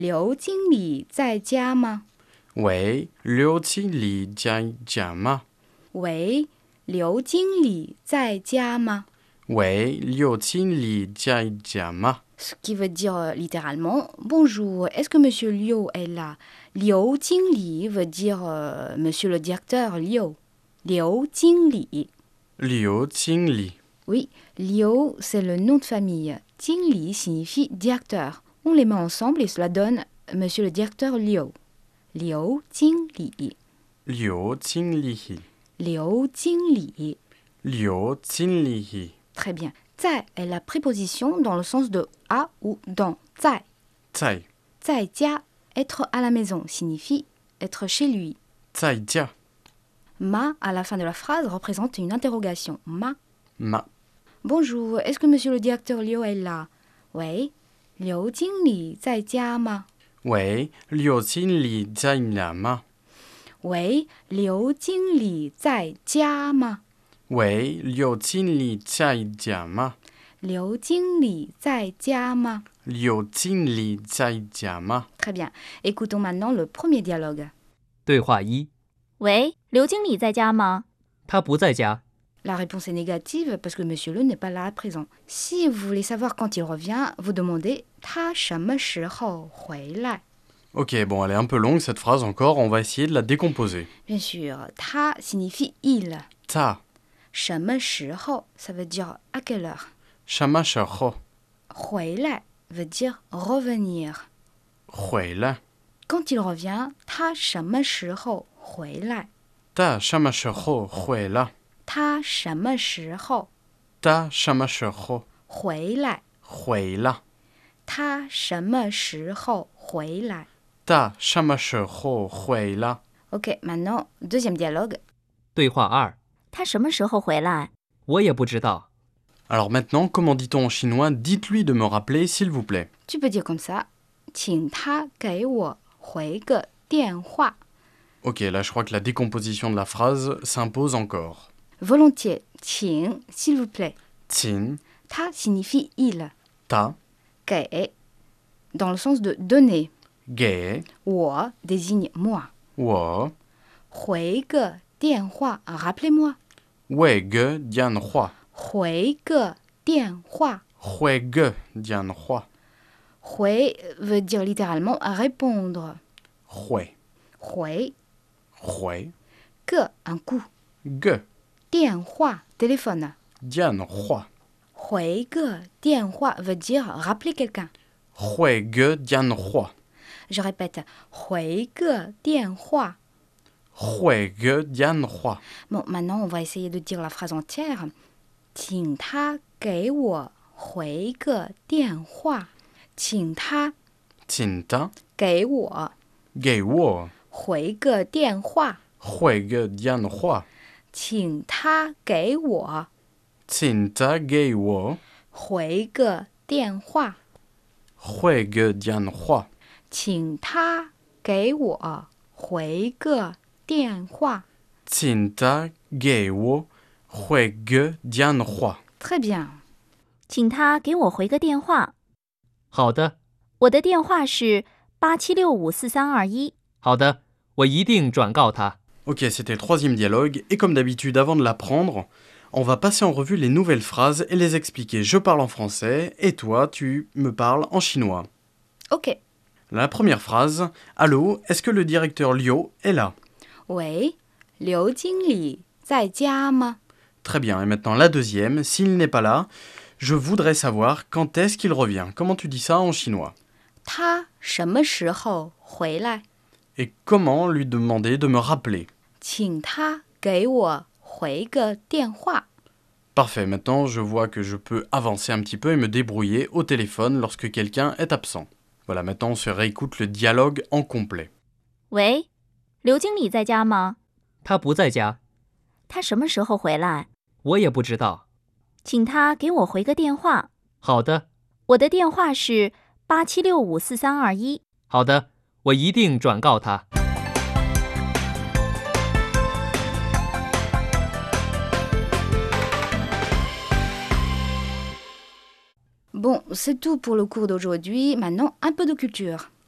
刘经理在家吗？ 喂，刘经理在家吗？ 喂，刘经理在家吗？ 喂，刘经理在家吗？ Ce qui veut dire littéralement bonjour, est-ce que monsieur Liu est là? Liu Jingli veut dire monsieur le directeur Liu. Liu Jingli. Liu Jingli. Oui, Liu c'est le nom de famille. Jingli signifie directeur. On les met ensemble et cela donne monsieur le directeur Liu. Liu Jingli. Liu Jingli. Liu Jingli. Liu Jingli. Très bien. Zai est la préposition dans le sens de à ou dans. Zai. Zai. Zai jia, être à la maison, signifie être chez lui. Zai jia. Ma, à la fin de la phrase, représente une interrogation. Ma. Ma. Bonjour, est-ce que monsieur le directeur Liu est là? Oui. Liu Jingli zai jia ma? Oui, Liu Jingli在家吗? Oui. Liu Jingli zai jia ma? Oui, Liu Jingli在家吗? Liu Jingli zai jia ma? Liu Jingli在家吗? Très bien. Écoutons maintenant le premier dialogue. 对话一： 喂，刘经理在家吗？ 他不在家。 La réponse est négative parce que monsieur Le n'est pas là à présent. Si vous voulez savoir quand il revient, vous demandez 他什么时候回来? Ok, bon, elle est un peu longue cette phrase encore, on va essayer de la décomposer. Bien sûr, 他 signifie il. Ta, 什么时候 ça veut dire à quelle heure. shama shaho, 回来 veut dire revenir. 回来. Quand il revient, 他什么时候回来? Ta shama shaho, 回来. 他什么时候 Ta shama shaho, 回来? 回来. 他什么时候回来? Ta shama shaho, 回来. Ok, maintenant, deuxième dialogue. 对话二： 他什么时候回来？ 我也不知道。 Alors maintenant, comment dit-on en chinois? Dites-lui de me rappeler, s'il vous plaît. Tu peux dire comme ça. 请他给我回个电话. Ok, là je crois que la décomposition de la phrase s'impose encore. Volontiers. 请, s'il vous plaît. Tin, 他 signifie il. ta, 给 dans le sens de donner. ge, 我 désigne moi. wo, 回个电话, rappelez-moi. wei ge dian hua, 回个电话. hui ge dian hua, 回 veut dire littéralement répondre. hui, 回 hui, que un coup. ge 电话 téléphone. dian hua, 回个电话 veut dire rappeler quelqu'un. hui ge dian hua, Je répète. 回个电话. hui ge dian hua. Bon, maintenant, on va essayer de dire la phrase entière. 请他给我回个电话。请他 Tin ta, 给我 ge wo, 回个电话。 hui ge dian hua, 请他给我 tin ta ge wo, 回个电话。 hui ge dian hua, 请他给我回个电话。 tin ta ge wo, hui ge dian hua. Très bien. 请他给我回个电话。 好的， 我的电话是87654321。 好的，我一定转告他。 Ok, c'était le troisième dialogue, et comme d'habitude, avant de l'apprendre, on va passer en revue les nouvelles phrases et les expliquer. Je parle en français, et toi, tu me parles en chinois. Ok. La première phrase, allô, est-ce que le directeur Liu est là? 喂，刘经理在家吗？ Très bien, et maintenant la deuxième, s'il n'est pas là, je voudrais savoir quand est-ce qu'il revient. Comment tu dis ça en chinois? 他什么时候回来？ Et comment lui demander de me rappeler? 请他给我回个电话。 Parfait, maintenant je vois que je peux avancer un petit peu et me débrouiller au téléphone lorsque quelqu'un est absent. Voilà, maintenant on se réécoute le dialogue en complet. 喂，刘经理在家吗？ 他不在家。 他什么时候回来？ 我也不知道。 请他给我回个电话。 好的， 我的电话是87654321。 好的，我一定转告他。 Bon, c'est tout pour le cours d'aujourd'hui. Maintenant, un peu de culture.